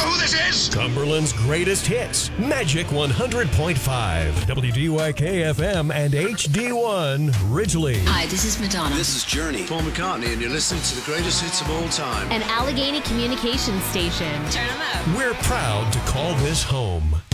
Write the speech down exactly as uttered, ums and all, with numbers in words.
know who this is? Cumberland's greatest hits. Magic one hundred point five. W D Y K F M and H D one, Ridgely. Hi, this is Madonna. This is Journey. Paul McCartney, and you're listening to the greatest hits of all time. An Allegheny Communications station. Turn them up. We're proud to call this home.